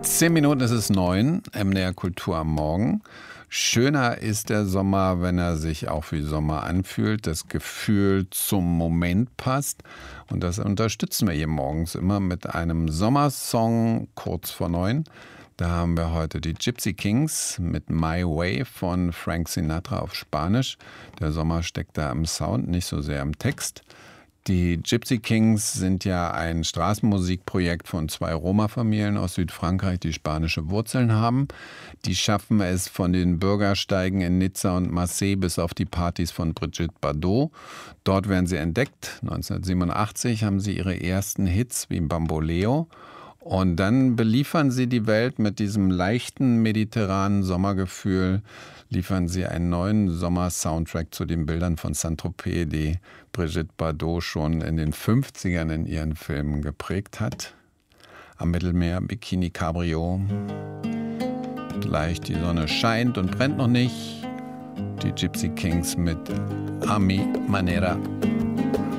10 Minuten ist es 9, MDR Kultur am Morgen. Schöner ist der Sommer, wenn er sich auch wie Sommer anfühlt, das Gefühl zum Moment passt. Und das unterstützen wir hier morgens immer mit einem Sommersong kurz vor 9. Da haben wir heute die Gypsy Kings mit My Way von Frank Sinatra auf Spanisch. Der Sommer steckt da im Sound, nicht so sehr im Text. Die Gypsy Kings sind ja ein Straßenmusikprojekt von 2 Roma-Familien aus Südfrankreich, die spanische Wurzeln haben. Die schaffen es von den Bürgersteigen in Nizza und Marseille bis auf die Partys von Brigitte Bardot. Dort werden sie entdeckt. 1987 haben sie ihre ersten Hits wie Bamboleo. Und dann beliefern sie die Welt mit diesem leichten mediterranen Sommergefühl, liefern sie einen neuen Sommer-Soundtrack zu den Bildern von Saint-Tropez, die Brigitte Bardot schon in den 50ern in ihren Filmen geprägt hat. Am Mittelmeer, Bikini Cabrio. Gleich die Sonne scheint und brennt noch nicht. Die Gypsy Kings mit A Mi Manera.